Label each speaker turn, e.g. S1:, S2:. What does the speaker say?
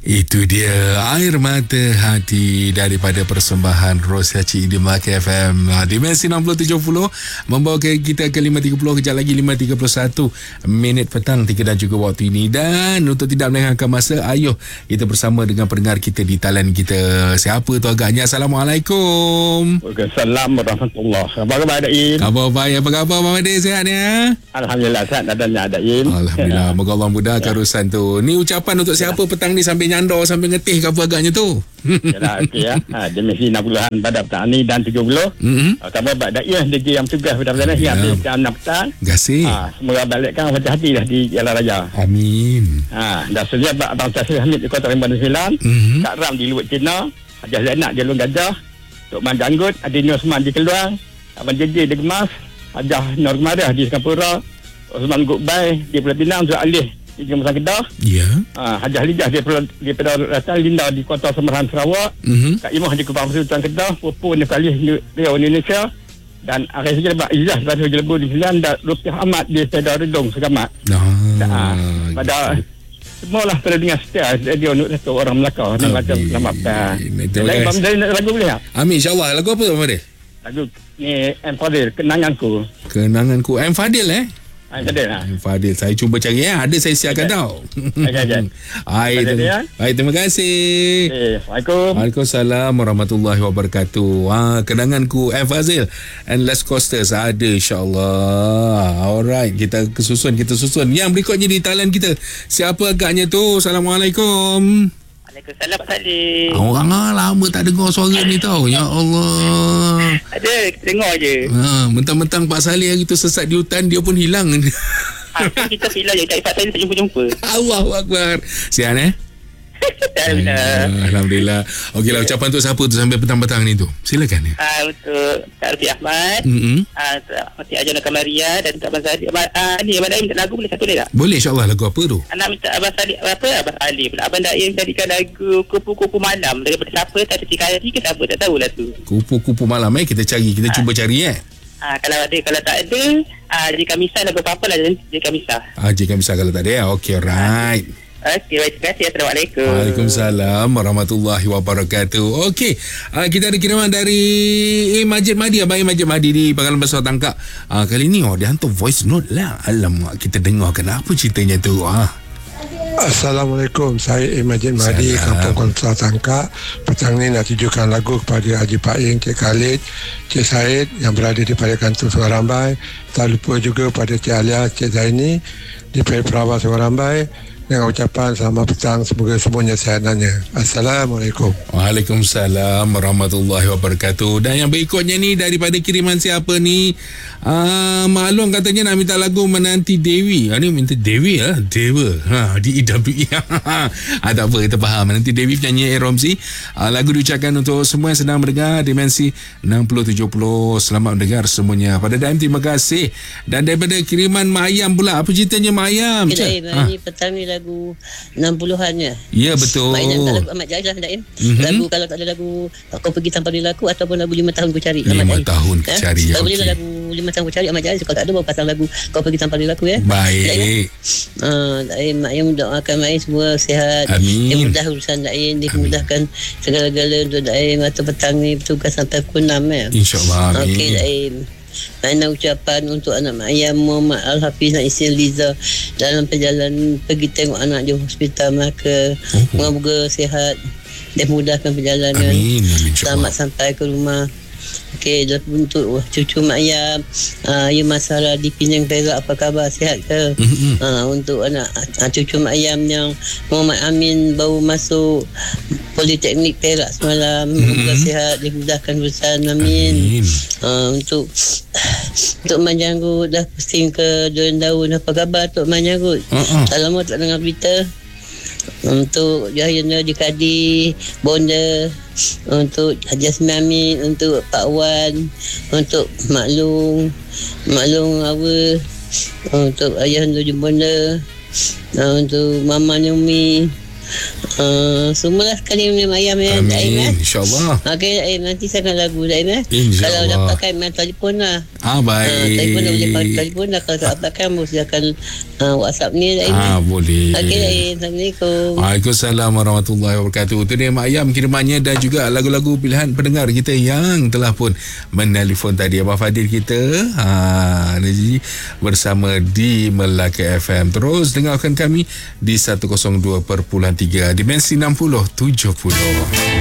S1: Itu dia Air Mata Hati daripada persembahan Rosia Cik di Melaka FM. Dimensi 6070 membawa kita ke 5.30, kejap lagi 5.31 minit petang 3 dan juga waktu ini. Dan untuk tidak melengahkan masa, ayuh kita bersama dengan pendengar kita di talian kita. Siapa tu agaknya? Assalamualaikum.
S2: Waalaikumsalam warahmatullahi wabarakatuh. Apa khabar Adain?
S1: Khabar baik, apa khabar Abang Ade? Sihat ni ya?
S2: Alhamdulillah sihat adanya Adain.
S1: Alhamdulillah, moga Allah mudahkan urusan tu. Ni ucapan untuk siapa petang ni sambil nyandor, sambil ngetih ke apa agaknya tu?
S2: Yalah, okey ya. Dimensi 60-an pada petang ni dan 70. Khabar baik Adain DJ yang tugas pada petang ni hingga jam 6 petang.
S1: Gasih.
S2: Semoga balikkan hati-hati dah di Jalan Raya.
S1: Amin.
S2: Dah sedia Abang Tasir Hamid di Kota Remban 9. Kak Ram di Luwet Cina. Hajah Zainab di Lung Gajah. Tok Man Janggut, Adi Osman di Keluang. Abang JJ di Gemas. Hajah Nur Mariah di Singapura. Osman Gukbai di Pulau Pinang. Zul Alih di Kemusan Kedah.
S1: Ya.
S2: Hajah Lijah di Pedal Ratan. Linda di Kota Semerahan Sarawak. Kak Imah di Kupang Sultan Kedah. Pupu di Kalih Riau Indonesia. Dan Arif Jelebak Izzah di Batu Jelebu di Sembilan. Dan Rupiah Ahmad di Pedal Redong Segamat. Pada semualah pendengar setia radio Nur Dato' orang Melaka. Macam selamat petang. Lagu boleh tak?
S1: Amin, insyaAllah. Lagu apa Abang Ade?
S2: Lagu ni M. Fadil, Kenanganku.
S1: Kenanganku. M. Fadil
S2: M. Fadil lah.
S1: M. Fadil. Saya cuba cari Ada saya siapkan tau. Baik, terima kasih.
S2: Assalamualaikum.
S1: Waalaikumsalam warahmatullahi wabarakatuh. Kenanganku M. Fadil and Les Coasters ada, insyaAllah. Alright, kita susun. Yang berikutnya di talian kita, siapa agaknya tu? Assalamualaikum.
S3: Waalaikumsalam Pak Salih.
S1: Orang lama tak dengar suara ni tau. Ya Allah.
S3: Ada, kita dengar je.
S1: Mentang-mentang Pak Salih hari tu sesat di hutan, dia pun hilang.
S3: Kita filah je, cari Pak Salih tak jumpa-jumpa.
S1: Allahu Akbar. Sihat Alhamdulillah. Okeylah, ucapan untuk siapa tu sampai petang-petang ni tu? Silakan ya.
S3: Untuk Kak Rufi Ahmad, Mati Ajar Kamaria dan Abang Salih. Ni Abang Daim minta lagu, boleh satu boleh tak?
S1: Boleh, insyaAllah. Lagu apa tu?
S3: Anak minta Abang Salih, Abang Ali pula. Abang Daim carikan lagu Kupu-Kupu Malam daripada siapa? Tak ada Cikari ke siapa? Tak tahulah tu.
S1: Kupu-Kupu Malam kita cuba cari
S3: kalau ada, kalau tak ada, Jika Misah lagu apa-apa lah Jika Misah.
S1: Jika Misah kalau tak ada. Okey, alright.
S3: Okey, baik, terima kasih. Assalamualaikum.
S1: Waalaikumsalam warahmatullahi wabarakatuh. Okey, kita ada kiriman dari Majid Mahdi. Abang Majid Mahdi di Pangkalan Besar Tangkak. Kali ni dia hantar voice note lah. Alamak, kita dengarkan apa ceritanya tu.
S4: Assalamualaikum, saya Majid Mahdi, Kampung Besar Tangkak. Petang ni nak tujukan lagu kepada Haji Pak Ing, Cik Khalid, Cik Said yang berada di pada kantor Suarambai. Tak lupa juga pada Cik Alia, Cik Zaini di pada Perawat Suarambai. Dengan ucapan selamat petang, semoga semuanya sihat nanya. Assalamualaikum.
S1: Waalaikumsalam warahmatullahi wabarakatuh. Dan yang berikutnya ni daripada kiriman siapa ni? Maklum katanya nak minta lagu Menanti Dewi. Ni minta Dewi Dewa. Di EWE. Tak apa, kita faham. Menanti Dewi penyanyi Romzi. Lagu diucapkan untuk semua yang sedang mendengar Dimensi 6070. Selamat mendengar semuanya. Pada Daim, terima kasih. Dan daripada kiriman Mak Ayam pula. Apa ceritanya Mak Ayam?
S5: Ini petang ni lagu 60-an ya.
S1: Ya, betul.
S5: Mainan tak lagu Ahmad Jais lah Daim. Lagu kalau tak ada lagu Kau Pergi Tanpa Perilaku ataupun lagu 5 tahun ku cari
S1: 5 tahun ku cari.
S5: Kalau boleh lagu 5 tahun ku cari Ahmad Jais. Kalau tak ada baru pasang lagu Kau Pergi Tanpa Perilaku ya.
S1: Baik.
S5: Daim, Mak Ayam doakan Mak Ayam semua sihat.
S1: Amin.
S5: Dia mudah urusan Daim, dimudahkan segala-gala untuk Daim atau petang ni bertugas sampai pukul 6 ya.
S1: InsyaAllah. Amin.
S5: Okey Daim. Mana ucapan untuk anak Mak Ayam Muhammad Al-Hafiz dan isteri Liza dalam perjalanan pergi tengok anak di hospital Melaka. Moga sihat dan mudahkan perjalanan.
S1: Amin.
S5: Selamat sampai ke rumah. Okey, untuk cucu Mak Ayam, ya Masara di Penang Perak, apa khabar? Sihat ke? Untuk anak cucu Mak Ayam yang Muhammad Amin baru masuk Politeknik Perak semalam, semoga sihat, dimudahkan urusan. Amin. Untuk Manjanggut dah pusing ke daun-daun, apa khabar Tok Manjanggut? Tak lama tak dengar berita. Untuk Jayana di Kadi Bonda, untuk Haji Asmi Amin, untuk Pak Wan, untuk Maklum Awa, untuk Ayah Nur Bonda, untuk Mama Numi, semualah sekali minum ayam ya.
S1: Amin, insyaAllah.
S5: Okey, nanti saya akan lagu Daim
S1: InsyaAllah.
S5: Kalau dapatkan main telefon lah.
S1: Baik.
S5: Telefon dah boleh pakai telefon dah. Kalau tak dapat kan silakan WhatsApp ni Zain.
S1: Boleh.
S5: Okey Zain. Assalamualaikum.
S1: Waalaikumsalam warahmatullahi wabarakatuh. Itu dia Mak Ayam kirimannya dan juga lagu-lagu pilihan pendengar kita yang telah pun menelefon tadi. Abang Fadil kita bersama di Melaka FM. Terus dengarkan kami di 102.3 Dimensi 60 70.